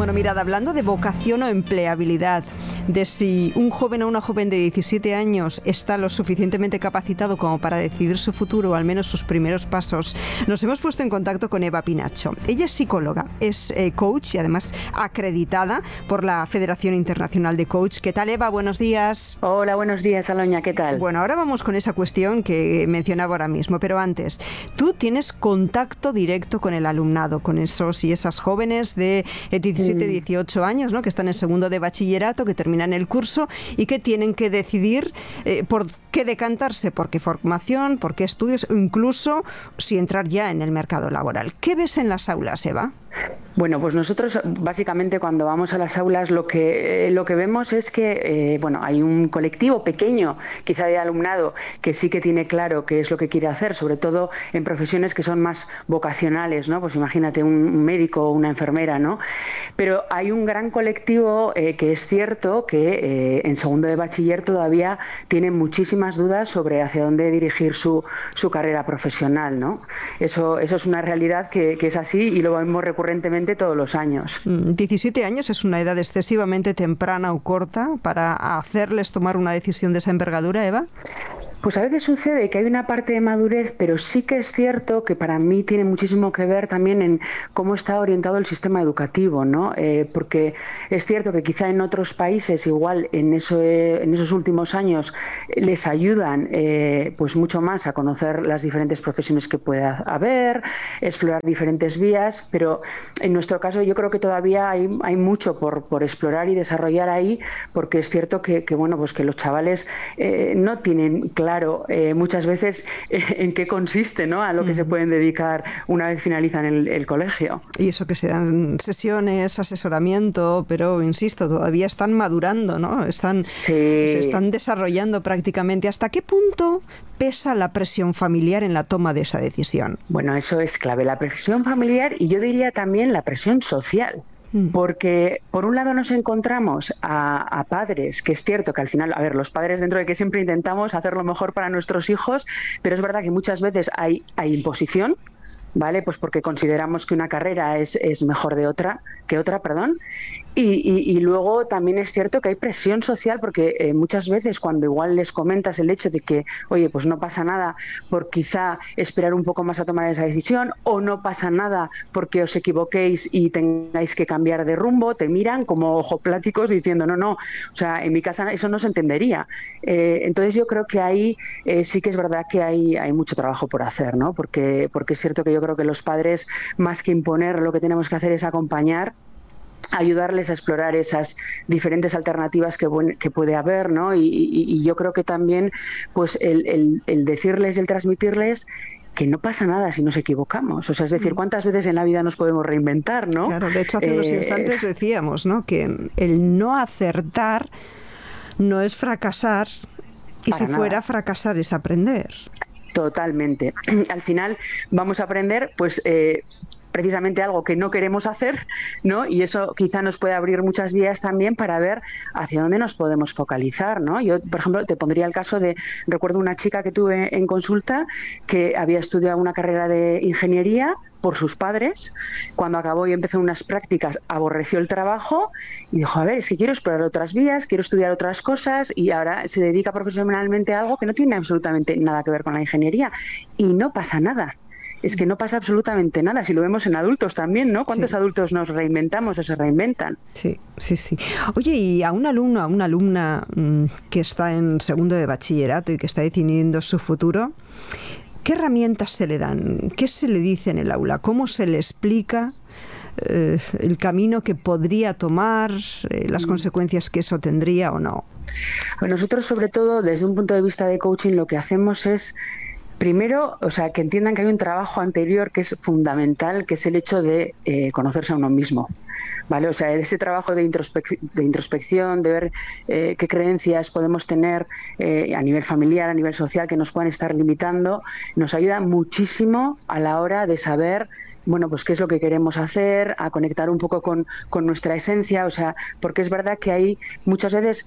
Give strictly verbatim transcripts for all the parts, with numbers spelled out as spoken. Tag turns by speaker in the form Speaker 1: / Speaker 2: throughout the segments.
Speaker 1: Bueno, mirad, hablando de vocación o empleabilidad, de si un joven o una joven de diecisiete años está lo suficientemente capacitado como para decidir su futuro o al menos sus primeros pasos, nos hemos puesto en contacto con Eva Pinacho. Ella es psicóloga, es eh, coach y además acreditada por la Federación Internacional de Coach. ¿Qué tal, Eva? Buenos días.
Speaker 2: Hola, buenos días, Aloña. ¿Qué tal?
Speaker 1: Bueno, ahora vamos con esa cuestión que mencionaba ahora mismo, pero antes, tú tienes contacto directo con el alumnado, con esos y esas jóvenes de diecisiete, dieciocho años, ¿no?, que están en segundo de bachillerato, que terminan el curso y que tienen que decidir eh, por qué decantarse, por qué formación, por qué estudios, o incluso si entrar ya en el mercado laboral. ¿Qué ves en las aulas, Eva?
Speaker 2: Bueno, pues nosotros básicamente cuando vamos a las aulas lo que, eh, lo que vemos es que eh, bueno, hay un colectivo pequeño, quizá de alumnado, que sí que tiene claro qué es lo que quiere hacer, sobre todo en profesiones que son más vocacionales, ¿no? Pues imagínate un médico o una enfermera, ¿no? Pero hay un gran colectivo eh, que es cierto que eh, en segundo de bachiller todavía tiene muchísimas dudas sobre hacia dónde dirigir su, su carrera profesional, ¿no? Eso, eso es una realidad que, que es así y lo vemos recurrentemente todos los años.
Speaker 1: diecisiete años es una edad excesivamente temprana o corta para hacerles tomar una decisión de esa envergadura, Eva.
Speaker 2: Pues a veces sucede que hay una parte de madurez, pero sí que es cierto que para mí tiene muchísimo que ver también en cómo está orientado el sistema educativo, ¿no? Eh, porque es cierto que quizá en otros países igual en, eso, eh, en esos últimos años les ayudan eh, pues mucho más a conocer las diferentes profesiones que pueda haber, explorar diferentes vías, pero en nuestro caso yo creo que todavía hay, hay mucho por, por explorar y desarrollar ahí, porque es cierto que, que bueno, pues que los chavales eh, no tienen claro Claro, eh, muchas veces eh, en qué consiste, ¿no?, a lo que mm. se pueden dedicar una vez finalizan el, el colegio.
Speaker 1: Y eso que se dan sesiones, asesoramiento, pero insisto, todavía están madurando, ¿no? Están,
Speaker 2: sí.
Speaker 1: Se están desarrollando prácticamente. ¿Hasta qué punto pesa la presión familiar en la toma de esa decisión?
Speaker 2: Bueno, eso es clave, la presión familiar y yo diría también la presión social. Porque por un lado nos encontramos a, a padres, que es cierto que al final, a ver, los padres dentro de que siempre intentamos hacer lo mejor para nuestros hijos, pero es verdad que muchas veces hay, hay imposición, ¿vale? Pues porque consideramos que una carrera es, es mejor de otra, que otra, perdón. Y, y, y luego también es cierto que hay presión social porque eh, muchas veces cuando igual les comentas el hecho de que, oye, pues no pasa nada por quizá esperar un poco más a tomar esa decisión, o no pasa nada porque os equivoquéis y tengáis que cambiar de rumbo, te miran como ojopláticos diciendo no, no, o sea, en mi casa eso no se entendería. Eh, entonces yo creo que ahí eh, sí que es verdad que hay, hay mucho trabajo por hacer, ¿no? Porque, porque es cierto que yo creo que los padres, más que imponer, lo que tenemos que hacer es acompañar, ayudarles a explorar esas diferentes alternativas que, que puede haber, ¿no? Y, y, y yo creo que también pues el, el, el decirles y el transmitirles que no pasa nada si nos equivocamos. O sea, es decir, ¿cuántas veces en la vida nos podemos reinventar, ¿no?
Speaker 1: Claro, de hecho hace unos
Speaker 2: eh,
Speaker 1: instantes decíamos, ¿no?, que el no acertar no es fracasar y si
Speaker 2: nada.
Speaker 1: fuera fracasar es aprender.
Speaker 2: Totalmente. Al final vamos a aprender, pues, eh, precisamente algo que no queremos hacer, ¿no? Y eso quizá nos puede abrir muchas vías también para ver hacia dónde nos podemos focalizar, ¿no? Yo, por ejemplo, te pondría el caso de, recuerdo una chica que tuve en consulta que había estudiado una carrera de ingeniería por sus padres, cuando acabó y empezó unas prácticas aborreció el trabajo y dijo, a ver, es que quiero explorar otras vías, quiero estudiar otras cosas, y ahora se dedica profesionalmente a algo que no tiene absolutamente nada que ver con la ingeniería y no pasa nada. Es que no pasa absolutamente nada, si lo vemos en adultos también, ¿no? ¿Cuántos sí. adultos nos reinventamos o se reinventan?
Speaker 1: Sí, sí, sí. Oye, y a un alumno, a una alumna mmm, que está en segundo de bachillerato y que está decidiendo su futuro, ¿qué herramientas se le dan? ¿Qué se le dice en el aula? ¿Cómo se le explica eh, el camino que podría tomar, eh, las mm. consecuencias que eso tendría o no?
Speaker 2: Pues nosotros, sobre todo, desde un punto de vista de coaching, lo que hacemos es primero, o sea, que entiendan que hay un trabajo anterior que es fundamental, que es el hecho de eh, conocerse a uno mismo, ¿vale? O sea, ese trabajo de, introspec- de introspección, de ver eh, qué creencias podemos tener eh, a nivel familiar, a nivel social, que nos puedan estar limitando, nos ayuda muchísimo a la hora de saber, bueno, pues qué es lo que queremos hacer, a conectar un poco con, con nuestra esencia, o sea, porque es verdad que hay muchas veces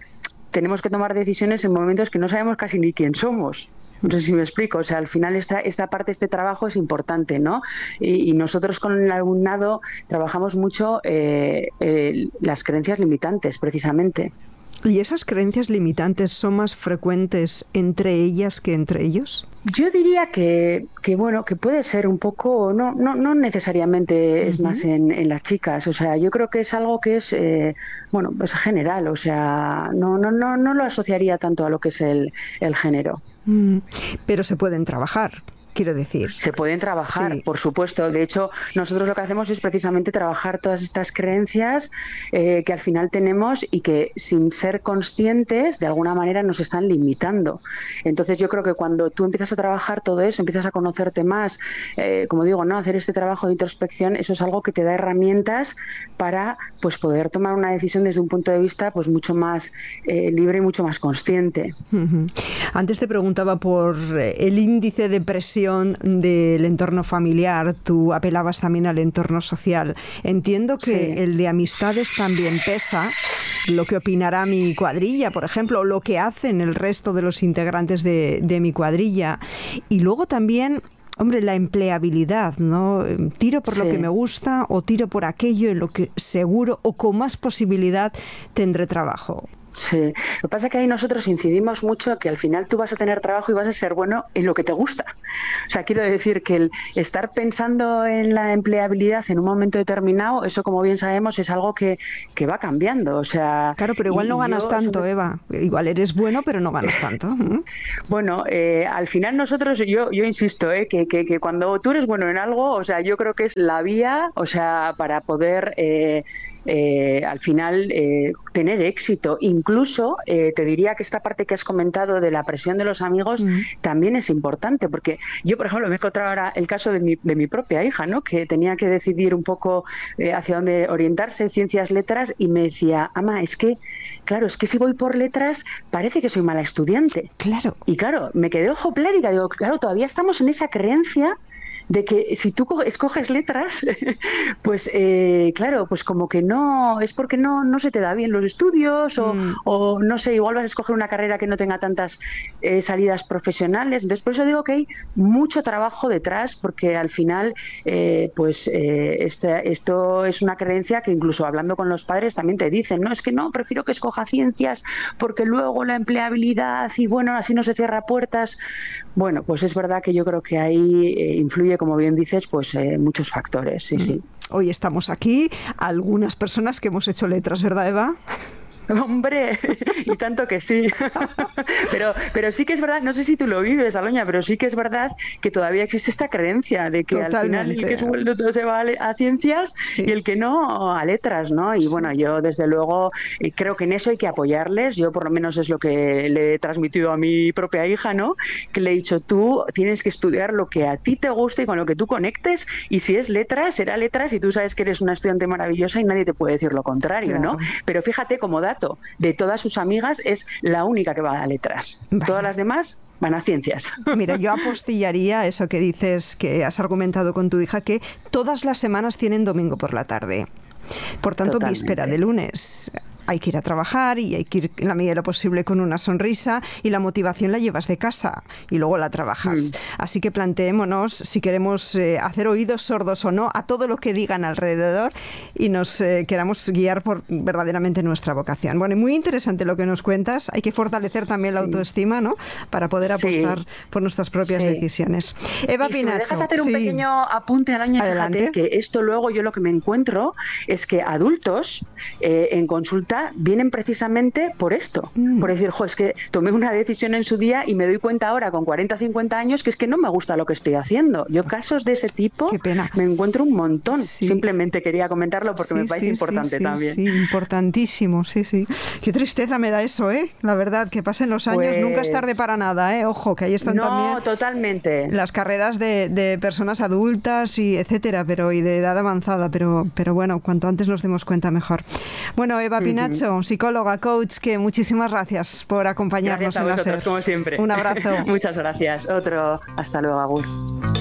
Speaker 2: tenemos que tomar decisiones en momentos que no sabemos casi ni quién somos. No sé si me explico. O sea, al final esta, esta parte, este trabajo es importante, ¿no? Y, y nosotros con el alumnado trabajamos mucho eh, eh, las creencias limitantes, precisamente.
Speaker 1: ¿Y esas creencias limitantes son más frecuentes entre ellas que entre ellos?
Speaker 2: Yo diría que, que bueno, que puede ser un poco, no, no, no necesariamente es uh-huh. más en, en las chicas. O sea, yo creo que es algo que es, eh, bueno, pues general. O sea, no, no, no, no lo asociaría tanto a lo que es el, el género.
Speaker 1: Mm. Pero se pueden trabajar. Quiero decir.
Speaker 2: Se pueden trabajar,
Speaker 1: sí.
Speaker 2: por supuesto. De hecho, nosotros lo que hacemos es precisamente trabajar todas estas creencias eh, que al final tenemos y que sin ser conscientes de alguna manera nos están limitando. Entonces yo creo que cuando tú empiezas a trabajar todo eso, empiezas a conocerte más, eh, como digo, no hacer este trabajo de introspección, eso es algo que te da herramientas para pues poder tomar una decisión desde un punto de vista pues mucho más eh, libre y mucho más consciente.
Speaker 1: Uh-huh. Antes te preguntaba por el índice de presión del entorno familiar, tú apelabas también al entorno social. Entiendo que sí. el de amistades también pesa, lo que opinará mi cuadrilla, por ejemplo, o lo que hacen el resto de los integrantes de, de mi cuadrilla. Y luego también, hombre, la empleabilidad, ¿no? Tiro por sí. lo que me gusta o tiro por aquello en lo que seguro o con más posibilidad tendré trabajo.
Speaker 2: Sí, lo que pasa es que ahí nosotros incidimos mucho que al final tú vas a tener trabajo y vas a ser bueno en lo que te gusta. O sea, quiero decir que el estar pensando en la empleabilidad en un momento determinado, eso como bien sabemos es algo que, que va cambiando. O sea,
Speaker 1: claro, pero igual no ganas yo, tanto, sobre... Eva. Igual eres bueno, pero no ganas tanto.
Speaker 2: Bueno, eh, al final nosotros, yo, yo insisto, eh, que, que, que cuando tú eres bueno en algo, o sea, yo creo que es la vía, o sea, para poder eh, eh, al final eh, tener éxito. Incluso eh, te diría que esta parte que has comentado de la presión de los amigos mm. también es importante, porque yo, por ejemplo, me he encontrado ahora el caso de mi, de mi propia hija, ¿no? Que tenía que decidir un poco eh, hacia dónde orientarse, ciencias, letras, y me decía, ama, es que, claro, es que si voy por letras parece que soy mala estudiante.
Speaker 1: Claro.
Speaker 2: Y claro, me quedé ojo plédica, digo, claro, todavía estamos en esa creencia de que si tú escoges letras, pues eh, claro, pues como que no, es porque no, no se te da bien los estudios o, mm. o no sé, igual vas a escoger una carrera que no tenga tantas eh, salidas profesionales. Entonces por eso digo que hay mucho trabajo detrás, porque al final eh, pues eh, este, esto es una creencia que incluso hablando con los padres también te dicen, no, es que no, prefiero que escoja ciencias porque luego la empleabilidad y bueno, así no se cierra puertas. Bueno, pues es verdad que yo creo que ahí eh, influye, como bien dices, pues eh, muchos factores, sí, mm. sí.
Speaker 1: Hoy estamos aquí, algunas personas que hemos hecho letras, ¿verdad, Eva?
Speaker 2: Hombre, y tanto que sí. pero, pero sí que es verdad, no sé si tú lo vives, Aloña, pero sí que es verdad que todavía existe esta creencia de que Totalmente. Al final el que es bueno todo se va a, a ciencias sí. y el que no a letras, ¿no? Y sí. bueno, yo desde luego creo que en eso hay que apoyarles. Yo por lo menos es lo que le he transmitido a mi propia hija, ¿no? Que le he dicho, tú tienes que estudiar lo que a ti te guste y con lo que tú conectes, y si es letras, será letras, y tú sabes que eres una estudiante maravillosa y nadie te puede decir lo contrario, claro. ¿no? Pero fíjate, como dato, de todas sus amigas es la única que va a letras. Vale. Todas las demás van a ciencias.
Speaker 1: Mira, yo apostillaría eso que dices, que has argumentado con tu hija, que todas las semanas tienen domingo por la tarde. Por tanto, Totalmente. Víspera de lunes. Hay que ir a trabajar y hay que ir en la medida de lo posible con una sonrisa, y la motivación la llevas de casa y luego la trabajas. Mm. Así que planteémonos si queremos eh, hacer oídos sordos o no a todo lo que digan alrededor y nos eh, queramos guiar por verdaderamente nuestra vocación. Bueno, y muy interesante lo que nos cuentas. Hay que fortalecer también sí. la autoestima, ¿no? Para poder apostar sí. por nuestras propias sí. decisiones. Eva
Speaker 2: y
Speaker 1: Pinacho.
Speaker 2: Si me dejas hacer un sí. pequeño apunte al año, fíjate que esto luego yo lo que me encuentro es que adultos eh, en consulta vienen precisamente por esto, mm. por decir, jo, es que tomé una decisión en su día y me doy cuenta ahora con cuarenta, cincuenta años que es que no me gusta lo que estoy haciendo. Yo casos de ese tipo
Speaker 1: Qué pena.
Speaker 2: me encuentro un montón. Sí. Simplemente quería comentarlo porque
Speaker 1: sí,
Speaker 2: me parece
Speaker 1: sí,
Speaker 2: importante
Speaker 1: sí, sí,
Speaker 2: también.
Speaker 1: Sí, importantísimo, sí, sí. Qué tristeza me da eso, ¿eh? La verdad, que pasen los años, pues... nunca es tarde para nada, ¿eh? Ojo, que ahí están
Speaker 2: no,
Speaker 1: también
Speaker 2: No, totalmente.
Speaker 1: las carreras de, de personas adultas y etcétera, pero y de edad avanzada, pero, pero bueno, cuanto antes nos demos cuenta mejor. Bueno, Eva Pinacho, uh-huh. psicóloga, coach, que muchísimas gracias por acompañarnos
Speaker 2: gracias a
Speaker 1: en
Speaker 2: vosotros,
Speaker 1: la SER.
Speaker 2: como siempre.
Speaker 1: Un abrazo.
Speaker 2: Muchas gracias. Otro. Hasta luego, agur.